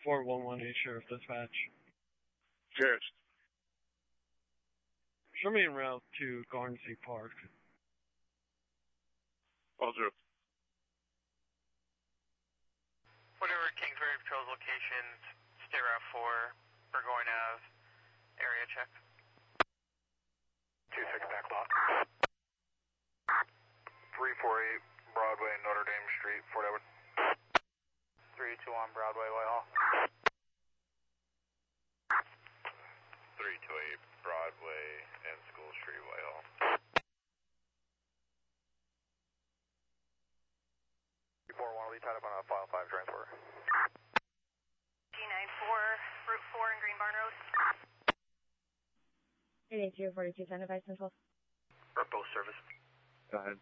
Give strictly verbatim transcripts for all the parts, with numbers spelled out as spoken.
four one one eight Sheriff Dispatch. Cheers. Show me en route to Garnsey Park. All true. Whatever Kingsbury Patrol's locations, stay route four, Burgoyne Ave, area check. two six back block. three forty-eight Broadway, Notre Dame Street, Fort Edward. three two one Broadway, Whitehall. three two eight Broadway and School Street, Whitehall. four one, we tied up on a file five transport. G ninety-four, Route four and Green Barn Road. eight eight two, forty-two ten, Device Central. Or both service. Go ahead.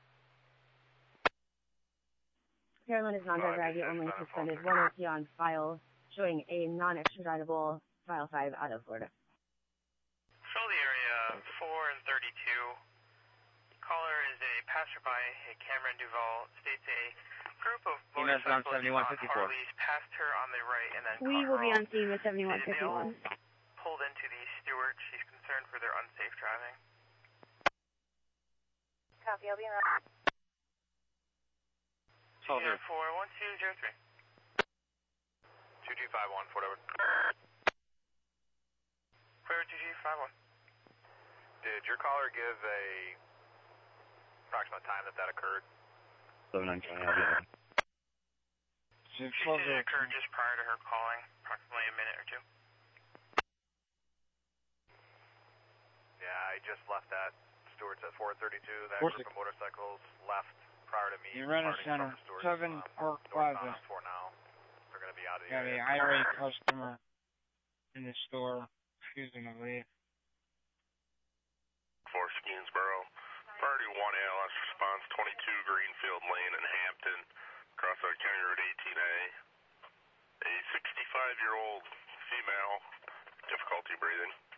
Carolyn is non-driver I D only suspended. One O T on file, showing a non-extraditable file five out of Florida. Fill the area four and thirty-two. Caller is a passerby, a Cameron Duval, states a group of motorcyclists on Harleys passed her on the right and then We will be on scene with seventy-one They all fifty-one. pulled into the Stewart. She's concerned for their unsafe driving. Copy, I'll be around. Soldier. four one two zero three. two two five one, Fort Edward. Clear two G five one. Did your caller give a approximate time that that occurred? seven nine twenty, I'll be there. She said it occurred just prior to her calling, approximately a minute or two. Yeah, I just left that. Stewart's at four thirty-two. That Four group of motorcycles left prior to me. Uranus Center, seven Park Plaza. For now, they're going to be out of the Got area. an irate customer in the store, excusing the leave. For Skeensboro, priority one A L S response twenty-two Greenfield Lane in Hampton, Crossroad County Road eighteen A. A sixty-five-year-old female, difficulty breathing.